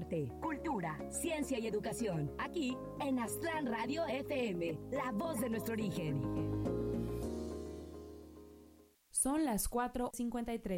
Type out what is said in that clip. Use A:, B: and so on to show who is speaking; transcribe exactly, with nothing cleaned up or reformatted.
A: arte, cultura, ciencia y educación. Aquí en Aztlán Radio F M, la voz de nuestro origen.
B: Son las cuatro cincuenta y tres.